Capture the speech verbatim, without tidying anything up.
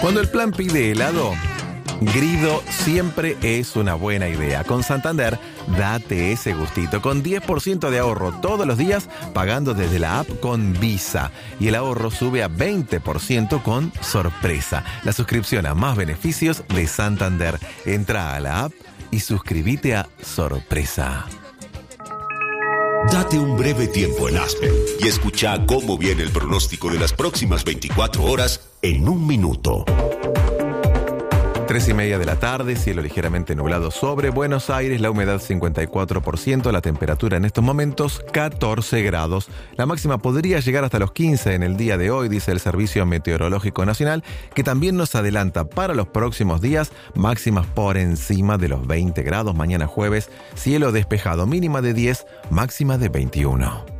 Cuando el plan pide helado, Grido siempre es una buena idea. Con Santander, date ese gustito. Con diez por ciento de ahorro todos los días, pagando desde la app con Visa. Y el ahorro sube a veinte por ciento con Sorpresa, la suscripción a más beneficios de Santander. Entra a la app y suscríbete a Sorpresa. Date un breve tiempo en Aspen y escucha cómo viene el pronóstico de las próximas veinticuatro horas en un minuto. Tres y media de la tarde, cielo ligeramente nublado sobre Buenos Aires, la humedad cincuenta y cuatro por ciento, la temperatura en estos momentos catorce grados. La máxima podría llegar hasta los quince en el día de hoy, dice el Servicio Meteorológico Nacional, que también nos adelanta para los próximos días máximas por encima de los veinte grados. Mañana jueves, cielo despejado, mínima de diez, máxima de veintiuno.